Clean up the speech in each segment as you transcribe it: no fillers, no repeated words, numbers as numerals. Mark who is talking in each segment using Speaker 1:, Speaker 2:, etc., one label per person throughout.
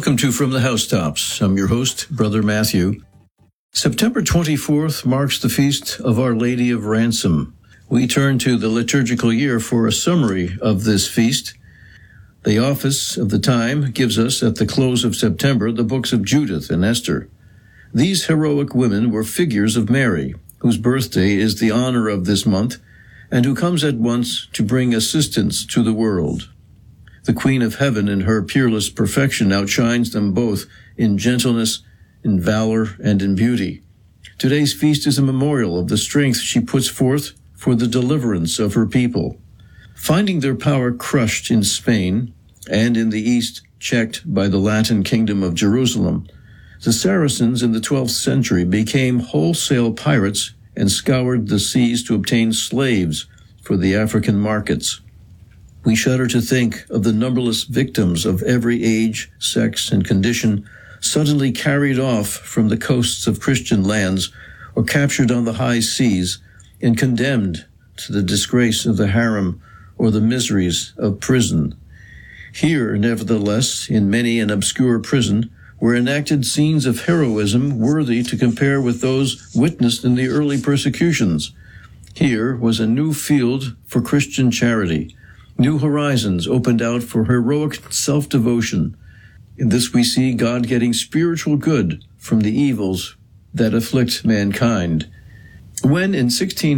Speaker 1: Welcome to From the Housetops. I'm your host, Brother Matthew. September 24th marks the feast of Our Lady of Ransom. We turn to the liturgical year for a summary of this feast. The office of the time gives us, at the close of September, the books of Judith and Esther. These heroic women were figures of Mary, whose birthday is the honor of this month, and who comes at once to bring assistance to the world. The Queen of Heaven in her peerless perfection outshines them both in gentleness, in valor, and in beauty. Today's feast is a memorial of the strength she puts forth for the deliverance of her people. Finding their power crushed in Spain and in the East checked by the Latin kingdom of Jerusalem, the Saracens in the 12th century became wholesale pirates and scoured the seas to obtain slaves for the African markets. We shudder to think of the numberless victims of every age, sex, and condition suddenly carried off from the coasts of Christian lands or captured on the high seas and condemned to the disgrace of the harem or the miseries of prison. Here, nevertheless, in many an obscure prison, were enacted scenes of heroism worthy to compare with those witnessed in the early persecutions. Here was a new field for Christian charity. New horizons opened out for heroic self-devotion. In this we see God getting spiritual good from the evils that afflict mankind. When in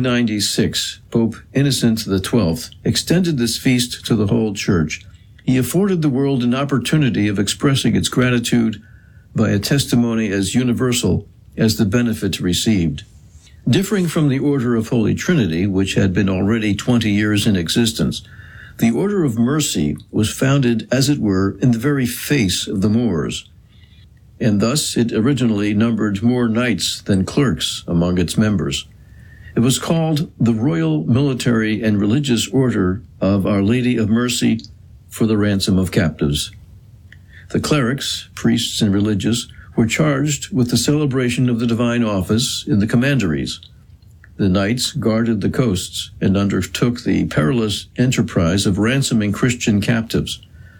Speaker 1: 1696 Pope Innocent XII extended this feast to the whole Church, he afforded the world an opportunity of expressing its gratitude by a testimony as universal as the benefit received. Differing from the Order of Holy Trinity, which had been already 20 years in existence, the Order of Mercy was founded, as it were, in the very face of the Moors, and thus it originally numbered more knights than clerks among its members. It was called the Royal Military and Religious Order of Our Lady of Mercy for the Ransom of Captives. The clerics, priests, and religious were charged with the celebration of the divine office in the commanderies. The knights guarded the coasts and undertook the perilous enterprise of ransoming Christian captives.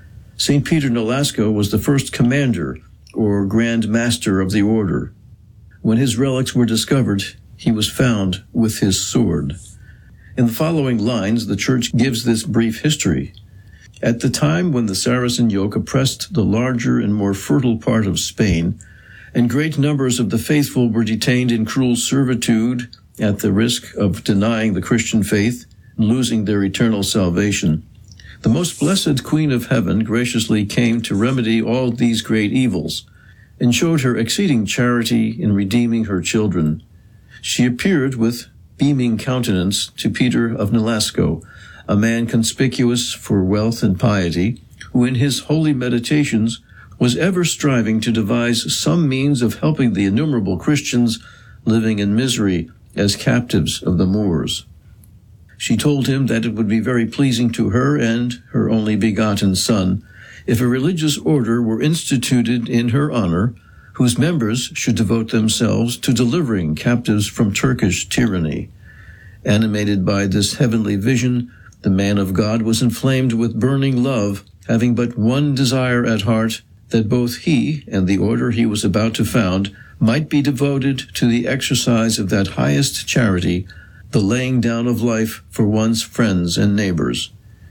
Speaker 1: St. Peter Nolasco was the first commander or Grand Master of the order. When his relics were discovered, he was found with his sword. In the following lines, the Church gives this brief history. At the time when the Saracen yoke oppressed the larger and more fertile part of Spain, and great numbers of the faithful were detained in cruel servitude at the risk of denying the Christian faith and losing their eternal salvation, the most blessed Queen of Heaven graciously came to remedy all these great evils and showed her exceeding charity in redeeming her children. She appeared with beaming countenance to Peter of Nolasco, a man conspicuous for wealth and piety, who in his holy meditations was ever striving to devise some means of helping the innumerable Christians living in misery as captives of the Moors. She told him that it would be very pleasing to her and her only begotten son if a religious order were instituted in her honor, whose members should devote themselves to delivering captives from Turkish tyranny. Animated by this heavenly vision, the man of God was inflamed with burning love, having but one desire at heart, that both he and the order he was about to found might be devoted to the exercise of that highest charity, the laying down of life for one's friends and neighbors.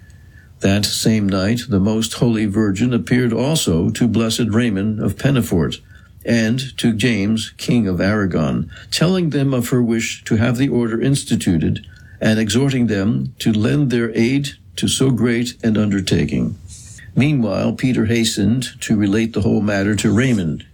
Speaker 1: That same night, the Most Holy Virgin appeared also to Blessed Raymond of Pennafort and to James, King of Aragon, telling them of her wish to have the order instituted and exhorting them to lend their aid to so great an undertaking. Meanwhile, Peter hastened to relate the whole matter to Raymond,